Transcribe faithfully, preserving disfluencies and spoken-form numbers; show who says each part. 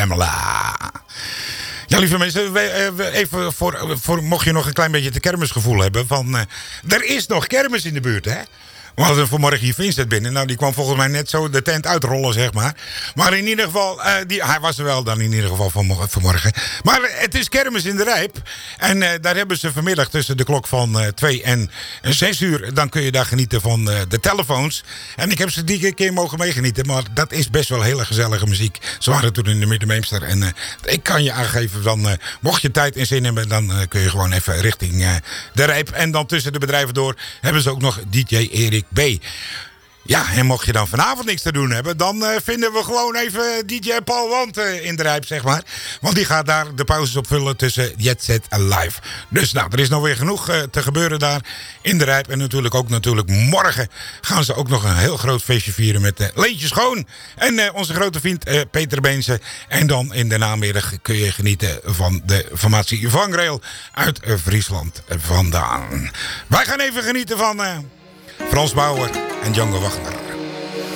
Speaker 1: Pamela. Ja, lieve mensen, even voor, voor mocht je nog een klein beetje het kermisgevoel hebben van, uh, er is nog kermis in de buurt, hè? We hadden vanmorgen hier Vincent binnen. Nou, die kwam volgens mij net zo de tent uitrollen, zeg maar. Maar in ieder geval, uh, die, hij was er wel dan in ieder geval van, vanmorgen. Maar uh, het is kermis in de Rijp. En uh, daar hebben ze vanmiddag tussen de klok van uh, twee en zes uur... dan kun je daar genieten van uh, de telefoons. En ik heb ze die keer mogen meegenieten. Maar dat is best wel hele gezellige muziek. Ze waren toen in de Middenmeemster. En uh, ik kan je aangeven, dan, uh, mocht je tijd en zin hebben... dan uh, kun je gewoon even richting uh, de Rijp. En dan tussen de bedrijven door hebben ze ook nog D J Erik B. Ja, en mocht je dan vanavond niks te doen hebben... dan uh, vinden we gewoon even D J Paul Want uh, in de Rijp, zeg maar. Want die gaat daar de pauzes op vullen tussen Jet Set en Live. Dus nou, er is nog weer genoeg uh, te gebeuren daar in de Rijp. En natuurlijk ook natuurlijk morgen gaan ze ook nog een heel groot feestje vieren... met uh, Leentje Schoon en uh, onze grote vriend uh, Peter Beense. En dan in de namiddag kun je genieten van de formatie Vangrail uit uh, Friesland vandaan. Wij gaan even genieten van... Uh, Frans Bauer en Django Wagner.